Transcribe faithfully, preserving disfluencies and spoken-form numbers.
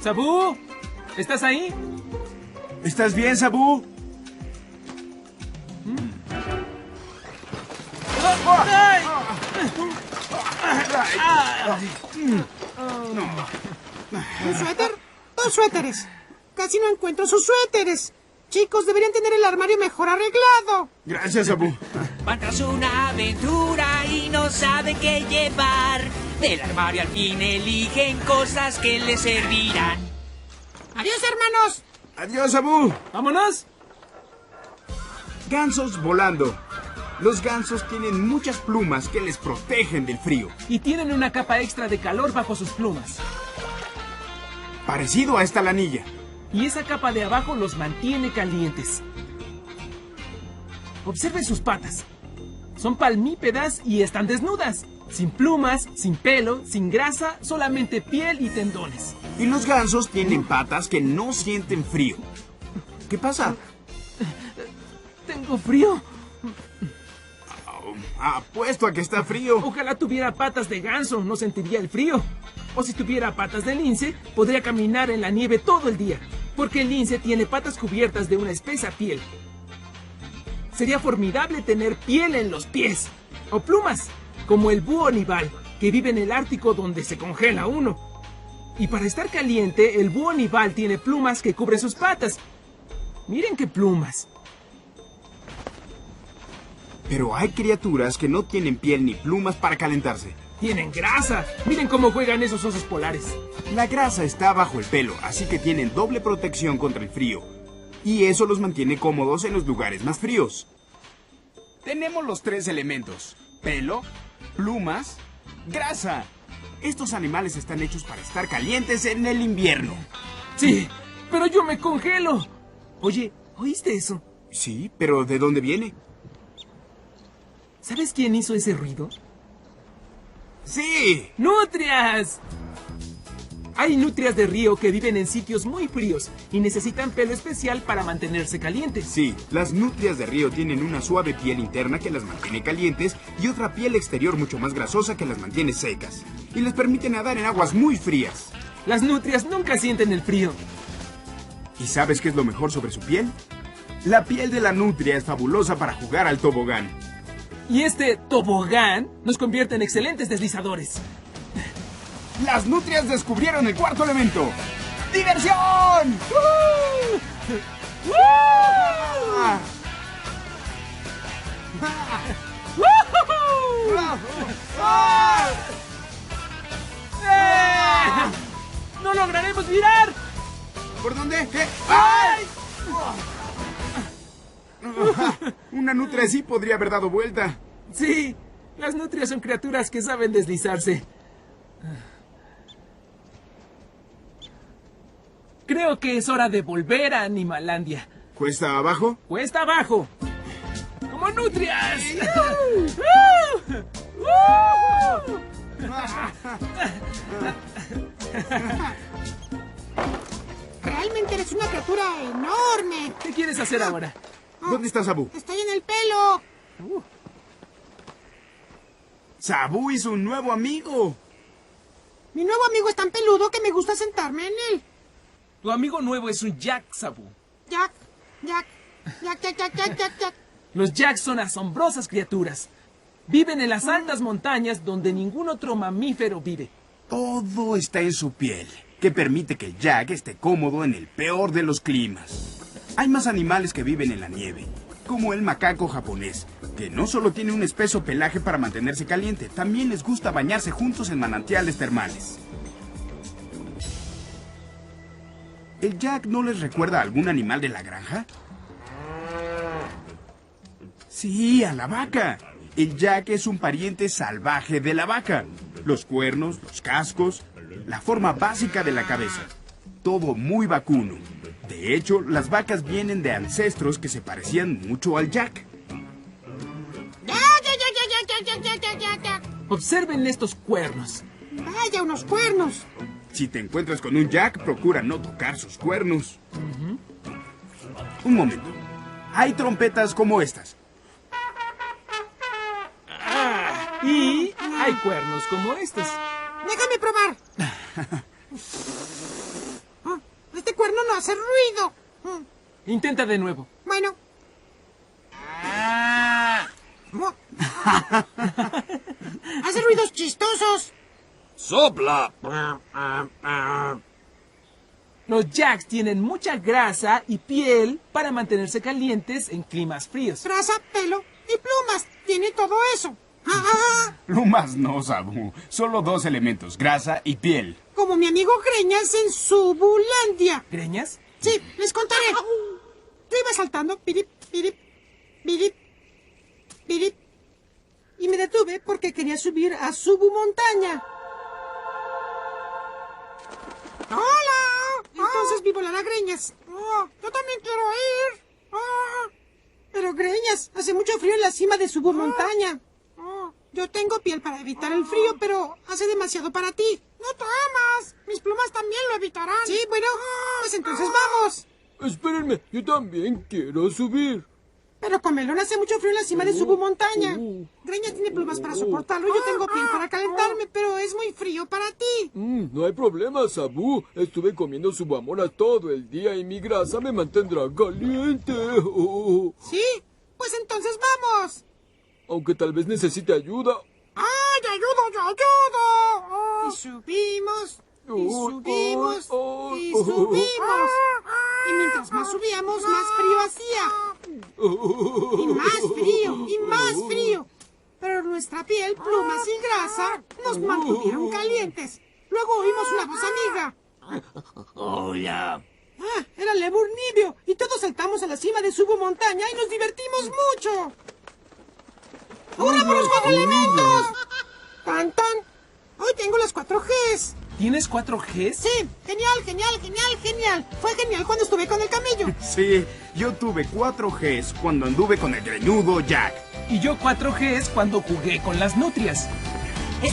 ¿Sabú? ¿Estás ahí? ¿Estás bien, Sabú? ¿Un suéter? Dos suéteres. Casi no encuentro sus suéteres. Chicos, deberían tener el armario mejor arreglado. Gracias, Sabú. Van tras una aventura y no saben qué llevar. Del armario al fin eligen cosas que les servirán. Adiós, hermanos. Adiós, Sabú. ¡Vámonos! Gansos volando. Los gansos tienen muchas plumas que les protegen del frío. Y tienen una capa extra de calor bajo sus plumas. Parecido a esta lanilla. Y esa capa de abajo los mantiene calientes. Observen sus patas. Son palmípedas y están desnudas. Sin plumas, sin pelo, sin grasa, solamente piel y tendones. Y los gansos tienen patas que no sienten frío. ¿Qué pasa? Tengo frío. Apuesto a que está frío. Ojalá tuviera patas de ganso, no sentiría el frío. O si tuviera patas de lince, podría caminar en la nieve todo el día. Porque el lince tiene patas cubiertas de una espesa piel. Sería formidable tener piel en los pies. O plumas, como el búho nival, que vive en el Ártico donde se congela uno. Y para estar caliente, el búho nival tiene plumas que cubren sus patas. Miren qué plumas. Pero hay criaturas que no tienen piel ni plumas para calentarse. Tienen grasa. Miren cómo juegan esos osos polares. La grasa está bajo el pelo, así que tienen doble protección contra el frío. Y eso los mantiene cómodos en los lugares más fríos. Tenemos los tres elementos: pelo, plumas, grasa. Estos animales están hechos para estar calientes en el invierno. Sí, pero yo me congelo. Oye, ¿oíste eso? Sí, pero ¿de dónde viene? ¿Sabes quién hizo ese ruido? ¡Sí! ¡Nutrias! Hay nutrias de río que viven en sitios muy fríos y necesitan pelo especial para mantenerse calientes. Sí, las nutrias de río tienen una suave piel interna que las mantiene calientes y otra piel exterior mucho más grasosa que las mantiene secas. Y les permite nadar en aguas muy frías. Las nutrias nunca sienten el frío. ¿Y sabes qué es lo mejor sobre su piel? La piel de la nutria es fabulosa para jugar al tobogán. Y este tobogán nos convierte en excelentes deslizadores. Las nutrias descubrieron el cuarto elemento. ¡Diversión! ¡Woo! ¡Woo! ¡Ah! ¡Woo! ¡Ah! ¡Eh! ¡No lograremos virar! ¿Por dónde? ¿Qué? ¡Ay! Una nutria sí podría haber dado vuelta. Sí, las nutrias son criaturas que saben deslizarse. Creo que es hora de volver a Animalandia. ¿Cuesta abajo? ¡Cuesta abajo! ¡Como nutrias! Realmente eres una criatura enorme. ¿Qué quieres hacer ahora? ¿Dónde está Sabú? Estoy en el pelo. Uh. Sabú hizo un nuevo amigo. Mi nuevo amigo es tan peludo que me gusta sentarme en él. Tu amigo nuevo es un Jack, Sabú. Jack, Jack, Jack, Jack, Jack, Jack, Jack, Jack. Los Jacks son asombrosas criaturas. Viven en las altas montañas donde ningún otro mamífero vive. Todo está en su piel, que permite que el Jack esté cómodo en el peor de los climas. Hay más animales que viven en la nieve, como el macaco japonés, que no solo tiene un espeso pelaje para mantenerse caliente, también les gusta bañarse juntos en manantiales termales. ¿El Jack no les recuerda a algún animal de la granja? Sí, a la vaca. El Jack es un pariente salvaje de la vaca. Los cuernos, los cascos, la forma básica de la cabeza. Todo muy vacuno. De hecho, las vacas vienen de ancestros que se parecían mucho al Jack. Jack, Jack, Jack, Jack, Jack, Jack, Jack, Jack, Jack. Observen estos cuernos. Vaya, unos cuernos. Si te encuentras con un Jack, procura no tocar sus cuernos. Uh-huh. Un momento. Hay trompetas como estas. Ah, y hay cuernos como estos. Déjame probar. hace ruido. Mm, Intenta de nuevo. Bueno. Ah, Hace ruidos chistosos. ¡Sopla! Los Jacks tienen mucha grasa y piel para mantenerse calientes en climas fríos. Grasa, pelo y plumas. Tiene todo eso. Ah, Plumas no, Sabu. Solo dos elementos, grasa y piel. como mi amigo Greñas en Subulandia. ¿Greñas? Sí, les contaré. Yo iba saltando, pirip, pirip, pirip, pirip, y me detuve porque quería subir a Subu Montaña. ¡Hola! Entonces vi volar a Greñas. Oh, yo también quiero ir. Oh. Pero Greñas, hace mucho frío en la cima de Subu Montaña. Oh, yo tengo piel para evitar el frío, pero hace demasiado para ti. No temas, mis plumas también lo evitarán. Sí, bueno, pues entonces vamos. Espérenme, yo también quiero subir. Pero con Melón hace mucho frío en la cima de Subu Montaña. Greñas tiene plumas para soportarlo y yo tengo piel para calentarme, pero es muy frío para ti. Mm, no hay problema, Sabu. Estuve comiendo subamoras todo el día y mi grasa me mantendrá caliente. Oh. ¿Sí? Pues entonces vamos. Aunque tal vez necesite ayuda. ¡Ay, ayudo, yo ayudo! Y subimos, y subimos, y subimos. Y mientras más subíamos, más frío hacía. Y más frío, y más frío. Pero nuestra piel, plumas y grasa nos mantuvieron calientes. Luego oímos una voz amiga. Hola. Ah, era Leburnibio. Y todos saltamos a la cima de Subu Montaña y nos divertimos mucho. ¡Hurra por los cuatro elementos! ¡Tan, tan! Hoy tengo las cuatro Gs. ¿Tienes cuatro Gs? Sí, genial, genial, genial, genial. Fue genial cuando estuve con el camello. Sí, yo tuve cuatro Gs cuando anduve con el greñudo Jack. Y yo cuatro Gs cuando jugué con las nutrias.